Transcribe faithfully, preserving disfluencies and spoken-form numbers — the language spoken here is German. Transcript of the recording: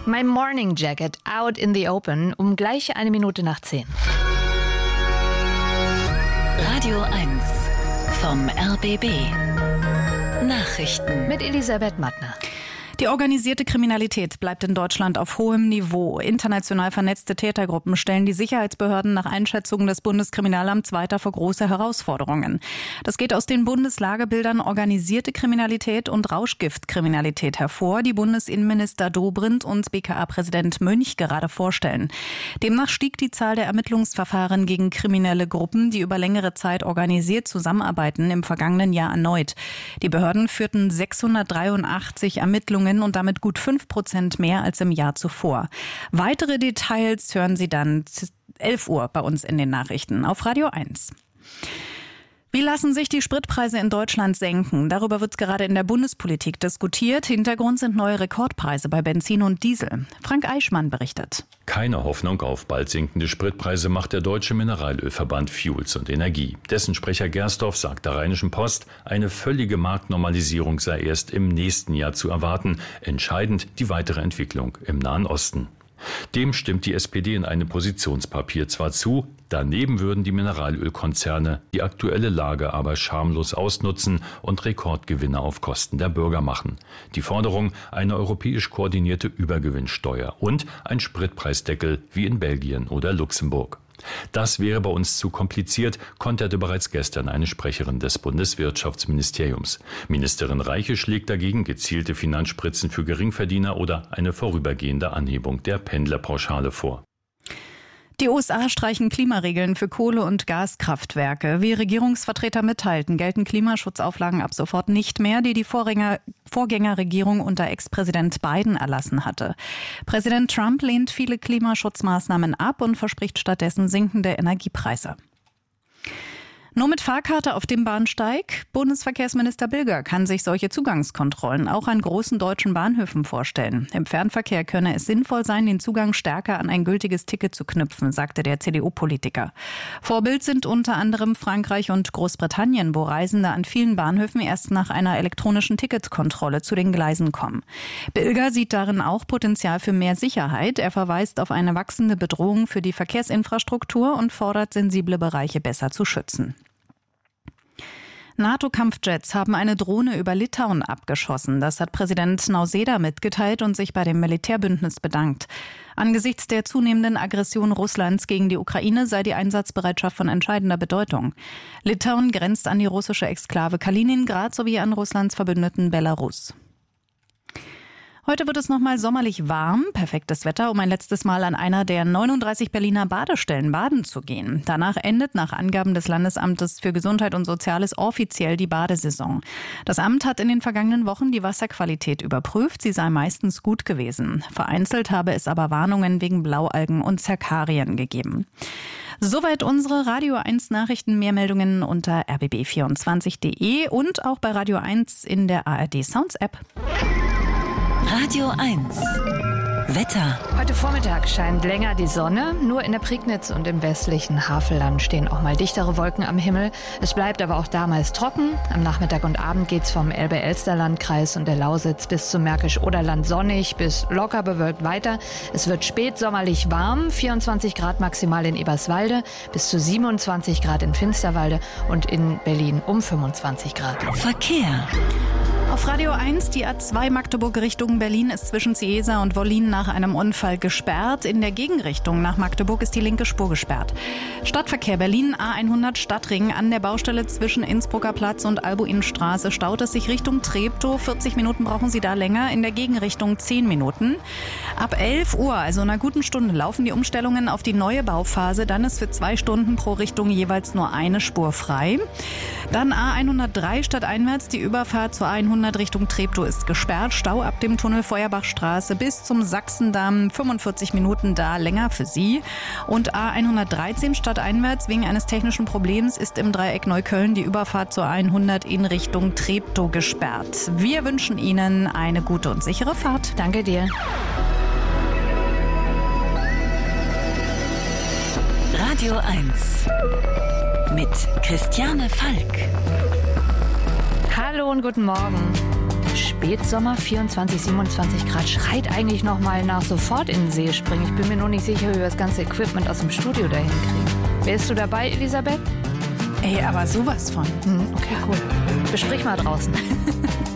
My Morning Jacket, out in the open, um gleich eine Minute nach zehn. Radio eins vom R B B. Nachrichten Mit Elisabeth Mattner. Die organisierte Kriminalität bleibt in Deutschland auf hohem Niveau. International vernetzte Tätergruppen stellen die Sicherheitsbehörden nach Einschätzung des Bundeskriminalamts weiter vor große Herausforderungen. Das geht aus den Bundeslagebildern organisierte Kriminalität und Rauschgiftkriminalität hervor, die Bundesinnenminister Dobrindt und B K A-Präsident Mönch gerade vorstellen. Demnach stieg die Zahl der Ermittlungsverfahren gegen kriminelle Gruppen, die über längere Zeit organisiert zusammenarbeiten, im vergangenen Jahr erneut. Die Behörden führten sechshundertdreiundachtzig Ermittlungen und damit gut fünf Prozent mehr als im Jahr zuvor. Weitere Details hören Sie dann elf Uhr bei uns in den Nachrichten auf Radio eins. Wie lassen sich die Spritpreise in Deutschland senken? Darüber wird gerade in der Bundespolitik diskutiert. Hintergrund sind neue Rekordpreise bei Benzin und Diesel. Frank Eichmann berichtet. Keine Hoffnung auf bald sinkende Spritpreise macht der Deutsche Mineralölverband Fuels und Energie. Dessen Sprecher Gersdorf sagt der Rheinischen Post, eine völlige Marktnormalisierung sei erst im nächsten Jahr zu erwarten. Entscheidend die weitere Entwicklung im Nahen Osten. Dem stimmt die S P D in einem Positionspapier zwar zu, daneben würden die Mineralölkonzerne die aktuelle Lage aber schamlos ausnutzen und Rekordgewinne auf Kosten der Bürger machen. Die Forderung, eine europäisch koordinierte Übergewinnsteuer und ein Spritpreisdeckel wie in Belgien oder Luxemburg. Das wäre bei uns zu kompliziert, konterte bereits gestern eine Sprecherin des Bundeswirtschaftsministeriums. Ministerin Reiche schlägt dagegen gezielte Finanzspritzen für Geringverdiener oder eine vorübergehende Anhebung der Pendlerpauschale vor. Die U S A streichen Klimaregeln für Kohle- und Gaskraftwerke. Wie Regierungsvertreter mitteilten, gelten Klimaschutzauflagen ab sofort nicht mehr, die die Vorgänger, Vorgängerregierung unter Ex-Präsident Biden erlassen hatte. Präsident Trump lehnt viele Klimaschutzmaßnahmen ab und verspricht stattdessen sinkende Energiepreise. Nur mit Fahrkarte auf dem Bahnsteig? Bundesverkehrsminister Bilger kann sich solche Zugangskontrollen auch an großen deutschen Bahnhöfen vorstellen. Im Fernverkehr könne es sinnvoll sein, den Zugang stärker an ein gültiges Ticket zu knüpfen, sagte der C D U-Politiker. Vorbild sind unter anderem Frankreich und Großbritannien, wo Reisende an vielen Bahnhöfen erst nach einer elektronischen Ticketkontrolle zu den Gleisen kommen. Bilger sieht darin auch Potenzial für mehr Sicherheit. Er verweist auf eine wachsende Bedrohung für die Verkehrsinfrastruktur und fordert, sensible Bereiche besser zu schützen. NATO-Kampfjets haben eine Drohne über Litauen abgeschossen. Das hat Präsident Nausėda mitgeteilt und sich bei dem Militärbündnis bedankt. Angesichts der zunehmenden Aggression Russlands gegen die Ukraine sei die Einsatzbereitschaft von entscheidender Bedeutung. Litauen grenzt an die russische Exklave Kaliningrad sowie an Russlands Verbündeten Belarus. Heute wird es nochmal sommerlich warm, perfektes Wetter, um ein letztes Mal an einer der neununddreißig Berliner Badestellen baden zu gehen. Danach endet nach Angaben des Landesamtes für Gesundheit und Soziales offiziell die Badesaison. Das Amt hat in den vergangenen Wochen die Wasserqualität überprüft, sie sei meistens gut gewesen. Vereinzelt habe es aber Warnungen wegen Blaualgen und Zerkarien gegeben. Soweit unsere Radio eins Nachrichten, mehr Meldungen unter r b b vierundzwanzig punkt d e und auch bei Radio eins in der A R D Sounds App. Radio eins Wetter. Heute Vormittag scheint länger die Sonne. Nur in der Prignitz und im westlichen Havelland stehen auch mal dichtere Wolken am Himmel. Es bleibt aber auch damals trocken. Am Nachmittag und Abend geht's vom Elbe-Elster-Landkreis und der Lausitz bis zum Märkisch-Oderland sonnig bis locker bewölkt weiter. Es wird spätsommerlich warm, vierundzwanzig Grad maximal in Eberswalde, bis zu siebenundzwanzig Grad in Finsterwalde und in Berlin um fünfundzwanzig Grad. Verkehr. Auf Radio eins, die A zwei Magdeburg Richtung Berlin ist zwischen Ciesa und Wollin nach einem Unfall gesperrt. In der Gegenrichtung nach Magdeburg ist die linke Spur gesperrt. Stadtverkehr Berlin A hundert Stadtring. An der Baustelle zwischen Innsbrucker Platz und Albuinstraße staut es sich Richtung Treptow. vierzig Minuten brauchen Sie da länger. In der Gegenrichtung zehn Minuten. Ab elf Uhr, also einer guten Stunde, laufen die Umstellungen auf die neue Bauphase. Dann ist für zwei Stunden pro Richtung jeweils nur eine Spur frei. Dann A hundertdrei stadteinwärts. Die Überfahrt zur A hundert Richtung Treptow ist gesperrt. Stau ab dem Tunnel Feuerbachstraße bis zum Sachsendamm. fünfundvierzig Minuten da länger für Sie. Und A hundertdreizehn stadteinwärts wegen eines technischen Problems ist im Dreieck Neukölln die Überfahrt zur A hundert in Richtung Treptow gesperrt. Wir wünschen Ihnen eine gute und sichere Fahrt. Danke dir. Radio eins mit Christiane Falk. Hallo und guten Morgen. Spätsommer, vierundzwanzig, siebenundzwanzig Grad. Schreit eigentlich noch mal nach sofort in den See springen. Ich bin mir nur nicht sicher, wie wir das ganze Equipment aus dem Studio dahin kriegen. Wärst du dabei, Elisabeth? Ey, aber sowas von. Hm, okay, cool. Besprich mal draußen.